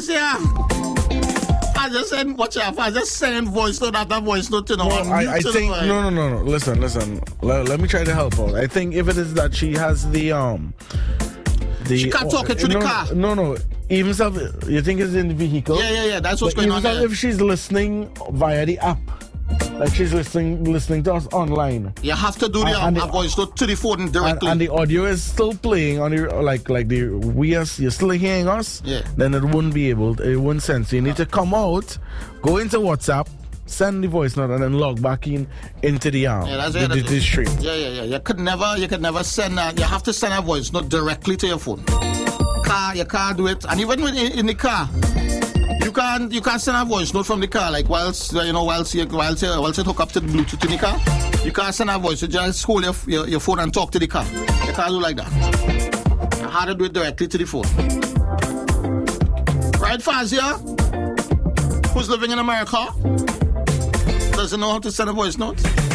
Fazia. I just said, watch out. I just send voice note after voice note to I think no. Listen. Let me try to help out. I think if it is that she has the she can't talk it through the car. No. Even so, you think it's in the vehicle? Yeah. That's what's going on. If she's listening via the app, like she's listening to us online, you have to do the voice note to the phone directly. And the audio is still playing on the you're still hearing us. Yeah. Then it wouldn't sense. So you need to come out, go into WhatsApp, send the voice note, and then log back into the stream. Yeah. You could never send that. You have to send a voice note directly to your phone. You can't do it, and even in the car, you can't send a voice note from the car. Like whilst you hook up to the Bluetooth in the car, you can't send a voice. You just hold your phone and talk to the car. You can't do like that. You have to do it directly to the phone. Right, Fazia, who's living in America, doesn't know how to send a voice note.